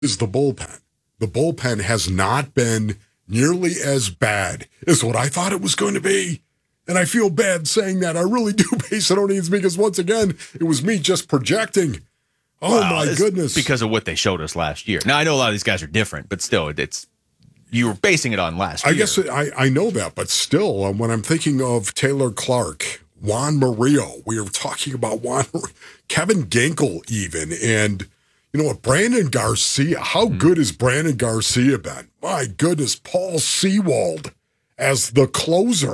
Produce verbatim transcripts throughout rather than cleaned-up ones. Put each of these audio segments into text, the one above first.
is the bullpen. The bullpen has not been nearly as bad as what I thought it was going to be. And I feel bad saying that. I really do, Basinonians, because once again, it was me just projecting. Oh, well, my goodness. Because of what they showed us last year. Now, I know a lot of these guys are different, but still, it's you were basing it on last I year. I guess it, I, I know that, but still, um, when I'm thinking of Taylor Clark, Juan Murillo, we were talking about Juan, Kevin Ginkel even, and you know what, Brandon Garcia. How mm-hmm. good has Brandon Garcia been? My goodness, Paul Sewald as the closer.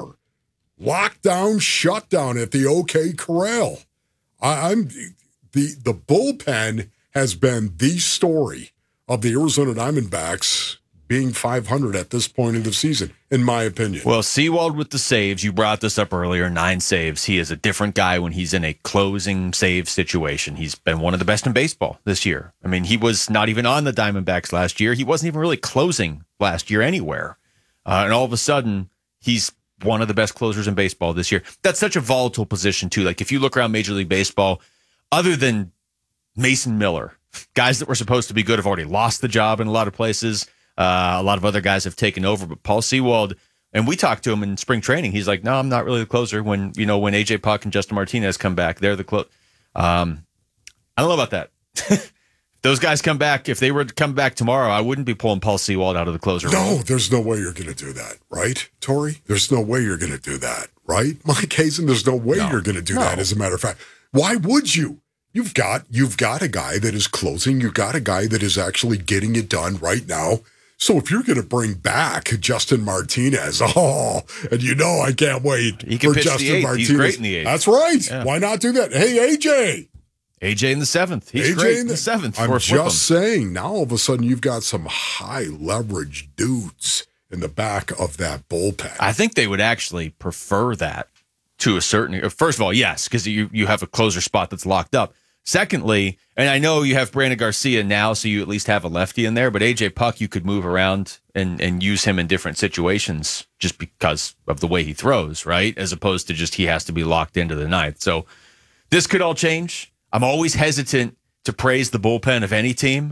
Lockdown, shutdown at the OK Corral. I, I'm... The the bullpen has been the story of the Arizona Diamondbacks being five hundred at this point in the season, in my opinion. Well, Sewald with the saves, you brought this up earlier, nine saves. He is a different guy when he's in a closing save situation. He's been one of the best in baseball this year. I mean, he was not even on the Diamondbacks last year. He wasn't even really closing last year anywhere. Uh, and all of a sudden, he's one of the best closers in baseball this year. That's such a volatile position, too. Like, if you look around Major League Baseball, other than Mason Miller, guys that were supposed to be good have already lost the job in a lot of places. Uh, a lot of other guys have taken over, but Paul Sewald, and we talked to him in spring training. He's like, no, I'm not really the closer. When, you know, when A J Puck and Justin Martinez come back, they're the close. Um, I don't know about that. Those guys come back. If they were to come back tomorrow, I wouldn't be pulling Paul Sewald out of the closer No, role. There's no way you're going to do that, right, Tori? There's no way you're going to do that, right? Mike Hazen, there's no way no. you're going to do no. that, as a matter of fact. Why would you? You've got you've got a guy that is closing. You've got a guy that is actually getting it done right now. So if you're going to bring back Justin Martinez, oh, and you know I can't wait he can for pitch Justin the eighth. Martinez. He's great in the eighth. That's right. Yeah. Why not do that? Hey, A J. A J in the seventh. He's A J great in in the seventh. I'm just saying, now all of a sudden you've got some high leverage dudes in the back of that bullpen. I think they would actually prefer that to a certain. First of all, yes, because you you have a closer spot that's locked up. Secondly, and I know you have Brandon Garcia now, so you at least have a lefty in there, but A J Puck, you could move around and, and use him in different situations just because of the way he throws, right? As opposed to just he has to be locked into the ninth. So this could all change. I'm always hesitant to praise the bullpen of any team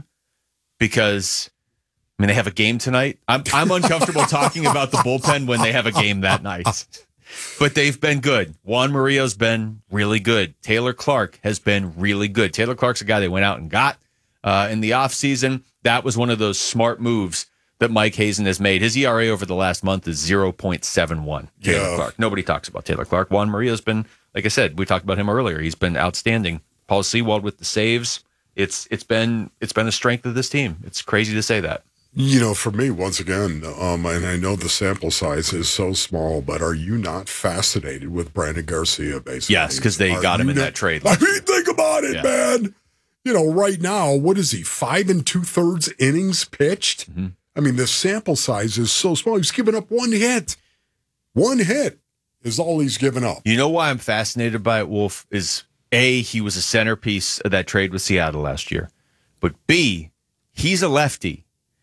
because, I mean, they have a game tonight. I'm, I'm uncomfortable talking about the bullpen when they have a game that night. But they've been good. Juan Murillo's been really good. Taylor Clark has been really good. Taylor Clark's a guy they went out and got uh, in the offseason. That was one of those smart moves that Mike Hazen has made. His E R A over the last month is zero point seven one. Taylor yeah. Clark. Nobody talks about Taylor Clark. Juan Murillo's been, like I said, we talked about him earlier. He's been outstanding. Paul Sewald with the saves. It's it's been it's been a strength of this team. It's crazy to say that. You know, for me, once again, um, and I know the sample size is so small, but are you not fascinated with Brandon Garcia, basically? Yes, because they are got him in not, that trade. I mean, think about it, yeah. man. You know, right now, what is he, five and two-thirds innings pitched? Mm-hmm. I mean, the sample size is so small. He's given up one hit. One hit is all he's given up. You know why I'm fascinated by it, Wolf, is A, he was a centerpiece of that trade with Seattle last year. But B, he's a lefty.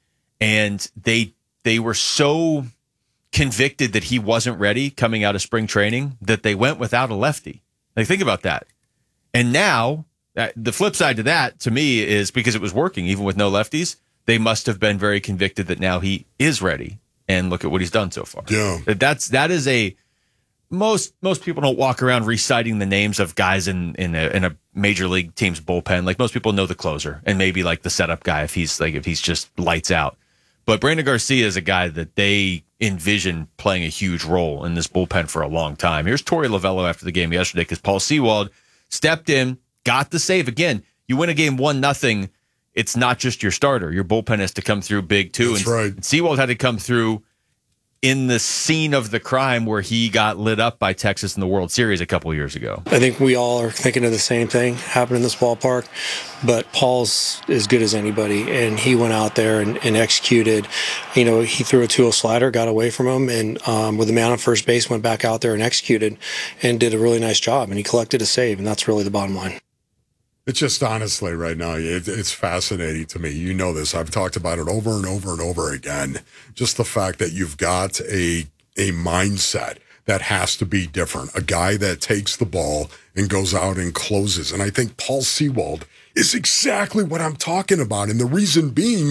And they they were so convicted that he wasn't ready coming out of spring training that they went without a lefty. Like, think about that. And now, uh, the flip side to that, to me, is because it was working, even with no lefties, they must have been very convicted that now he is ready. And look at what he's done so far. Yeah. That's, that is a... Most most people don't walk around reciting the names of guys in in a, in a major league team's bullpen. Like, most people know the closer and maybe like the setup guy if he's like if he's just lights out. But Brandon Garcia is a guy that they envision playing a huge role in this bullpen for a long time. Here's Torey Lovullo after the game yesterday because Paul Sewald stepped in, got the save. Again, you win a game one nothing. It's not just your starter. Your bullpen has to come through big too. That's and right. Sewald had to come through in the scene of the crime where he got lit up by Texas in the World Series a couple of years ago. I think we all are thinking of the same thing happened in this ballpark, but Paul's as good as anybody, and he went out there and, and executed. You know, he threw a two oh slider, got away from him, and um, with the man on first base, went back out there and executed and did a really nice job, and he collected a save, and that's really the bottom line. It's just honestly right now, it, it's fascinating to me. You know this. I've talked about it over and over and over again. Just the fact that you've got a a mindset that has to be different. A guy that takes the ball and goes out and closes. And I think Paul Sewald is exactly what I'm talking about. And the reason being